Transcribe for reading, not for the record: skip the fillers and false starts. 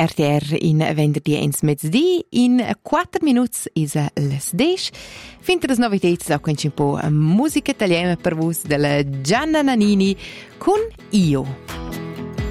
RTR in venerdì ins mezzodì, in 4 minuti is les 10. Fintre le novità, so che c'è un po' musica italiana per voi della Gianna Nannini con Io.